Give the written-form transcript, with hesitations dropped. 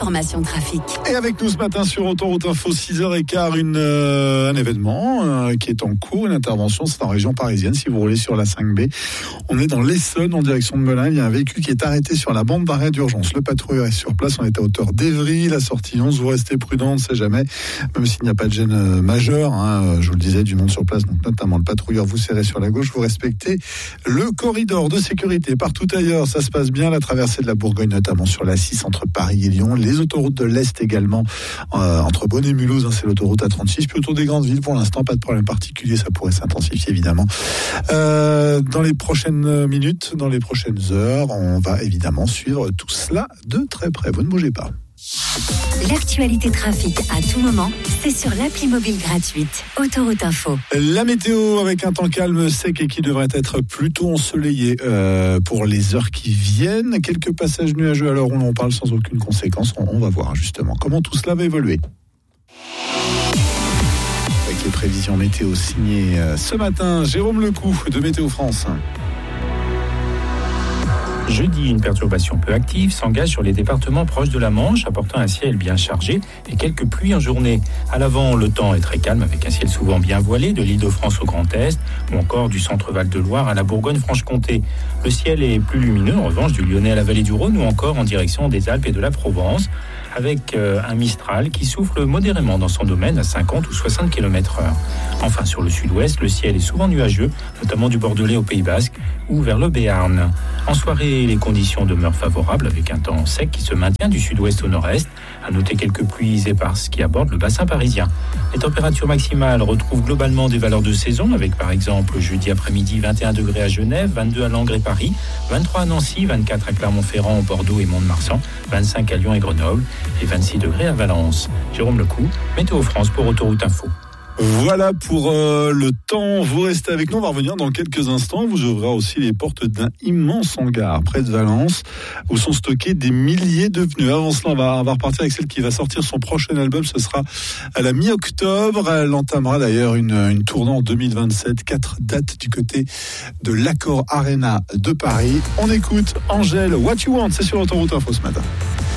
l'information trafic. Et avec nous ce matin sur Autoroute Info, 6h15, un événement qui est en cours, une intervention, c'est en région parisienne, si vous roulez sur la 5B. On est dans l'Essonne, en direction de Melun. Il y a un véhicule qui est arrêté sur la bande d'arrêt d'urgence. Le patrouilleur est sur place, on est à hauteur d'Evry, la sortie 11. Vous restez prudent, on ne sait jamais, même s'il n'y a pas de gêne majeur. Je vous le disais, du monde sur place, donc notamment le patrouilleur, vous serrez sur la gauche, vous respectez le corridor de sécurité. Partout ailleurs, ça se passe bien. La traversée de la Bourgogne, notamment sur la 6 entre Paris et Lyon. Les autoroutes de l'Est également, entre Beaune et Mulhouse, c'est l'autoroute A36. Puis autour des grandes villes, pour l'instant, pas de problème particulier. Ça pourrait s'intensifier, évidemment. Dans les prochaines minutes, dans les prochaines heures, on va évidemment suivre tout cela de très près. Vous ne bougez pas. L'actualité trafic à tout moment, c'est sur l'appli mobile gratuite Autoroute Info. La météo avec un temps calme, sec et qui devrait être plutôt ensoleillé pour les heures qui viennent. Quelques passages nuageux à l'heure où l'on parle sans aucune conséquence. On va voir justement comment tout cela va évoluer. Avec les prévisions météo signées ce matin, Jérôme Lecou de Météo France. Jeudi, une perturbation peu active s'engage sur les départements proches de la Manche, apportant un ciel bien chargé et quelques pluies en journée. À l'avant, le temps est très calme avec un ciel souvent bien voilé de l'Île-de-France au Grand Est ou encore du centre Val-de-Loire à la Bourgogne-Franche-Comté. Le ciel est plus lumineux, en revanche, du Lyonnais à la vallée du Rhône ou encore en direction des Alpes et de la Provence, avec un Mistral qui souffle modérément dans son domaine à 50 ou 60 km/h. Enfin, sur le sud-ouest, le ciel est souvent nuageux, notamment du Bordelais au Pays Basque ou vers le Béarn. En soirée, les conditions demeurent favorables avec un temps sec qui se maintient du sud-ouest au nord-est. À noter quelques pluies éparses qui abordent le bassin parisien. Les températures maximales retrouvent globalement des valeurs de saison avec par exemple jeudi après-midi 21 degrés à Genève, 22 à Langres et Paris, 23 à Nancy, 24 à Clermont-Ferrand, Bordeaux et Mont-de-Marsan, 25 à Lyon et Grenoble et 26 degrés à Valence. Jérôme Lecou, Météo France pour Autoroute Info. Voilà pour le temps. Vous restez avec nous. On va revenir dans quelques instants. Vous ouvrira aussi les portes d'un immense hangar près de Valence où sont stockés des milliers de pneus. Avant cela, on va repartir avec celle qui va sortir son prochain album. Ce sera à la mi-octobre. Elle entamera d'ailleurs une tournée en 2027. 4 dates du côté de l'Accor Arena de Paris. On écoute Angèle, What You Want. C'est sur Autoroute Info ce matin.